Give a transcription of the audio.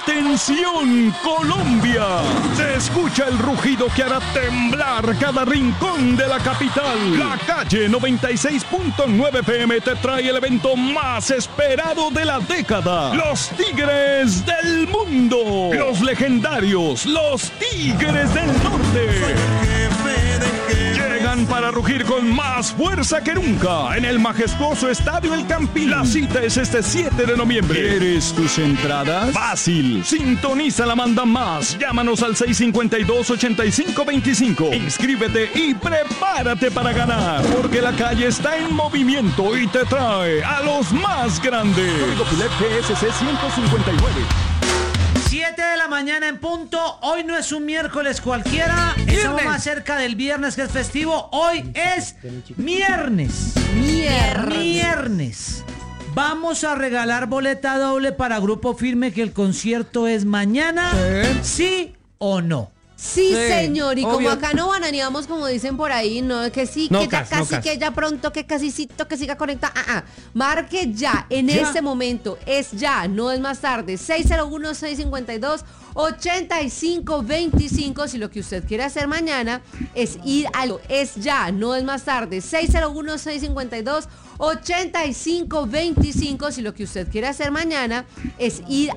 ¡Atención, Colombia! Se escucha el rugido que hará temblar cada rincón de la capital. La Calle 96.9 FM te trae el evento más esperado de la década. Los Tigres del Mundo. Los legendarios, los Tigres del Norte. Llegan para rugir con más fuerza que nunca en el majestuoso Estadio El Campín. La cita es este 7 de noviembre. ¿Quieres tus entradas? Fácil. Sintoniza la manda más. Llámanos al 652-8525. Inscríbete y prepárate para ganar. Porque la calle está en movimiento y te trae a los más grandes. Código Pilet PSC 159. 7 de la mañana en punto. Hoy no es un miércoles cualquiera. Estamos más cerca del viernes, que es festivo. Hoy es viernes. Vamos a regalar boleta doble para Grupo Firme, que el concierto es mañana. ¿Sí o no? Sí, señor, y obvio. Como acá no bananeamos, como dicen por ahí, no, que sí, no, que ya casi, que ya pronto, que casicito, que siga conectado. Marque ya, en este momento, es ya, no es más tarde. 601-652-8525. Si lo que usted quiere hacer mañana es ir algo, es ya, no es más tarde. 601-652-8525. Si lo que usted quiere hacer mañana es ir